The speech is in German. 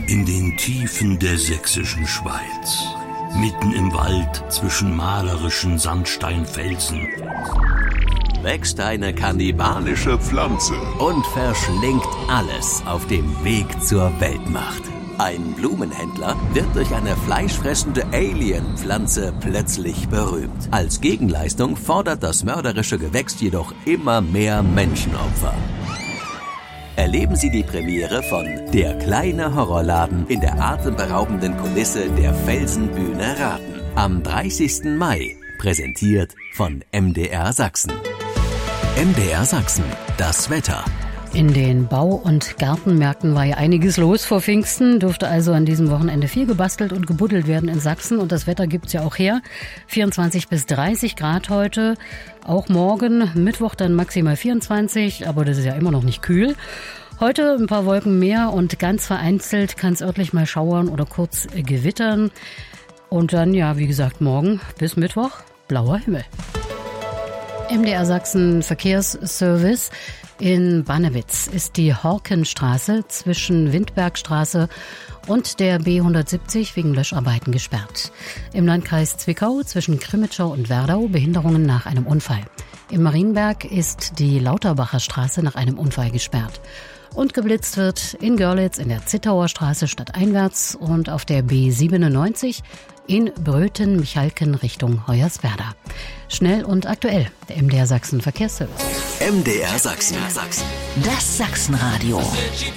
In den Tiefen der sächsischen Schweiz, mitten im Wald zwischen malerischen Sandsteinfelsen, wächst eine kannibalische Pflanze und verschlingt alles auf dem Weg zur Weltmacht. Ein Blumenhändler wird durch eine fleischfressende Alien-Pflanze plötzlich berühmt. Als Gegenleistung fordert das mörderische Gewächs jedoch immer mehr Menschenopfer. Erleben Sie die Premiere von Der kleine Horrorladen in der atemberaubenden Kulisse der Felsenbühne Rathen. Am 30. Mai, präsentiert von MDR Sachsen. MDR Sachsen, das Wetter. In den Bau- und Gartenmärkten war ja einiges los vor Pfingsten, durfte also an diesem Wochenende viel gebastelt und gebuddelt werden in Sachsen und das Wetter gibt's ja auch her. 24 bis 30 Grad heute, auch morgen, Mittwoch dann maximal 24, aber das ist ja immer noch nicht kühl. Heute ein paar Wolken mehr und ganz vereinzelt kann es örtlich mal schauern oder kurz gewittern. Und dann, ja, wie gesagt, morgen bis Mittwoch blauer Himmel. MDR Sachsen Verkehrsservice. In Bannewitz ist die Horkenstraße zwischen Windbergstraße und der B170 wegen Löscharbeiten gesperrt. Im Landkreis Zwickau zwischen Krimitschau und Werdau Behinderungen nach einem Unfall. Im Marienberg ist die Lauterbacher Straße nach einem Unfall gesperrt. Und geblitzt wird in Görlitz in der Zittauer Straße stadteinwärts und auf der B97 in Bröthen-Michalken Richtung Hoyerswerda. Schnell und aktuell, der MDR Sachsen Verkehrsservice. MDR Sachsen. Das Sachsenradio.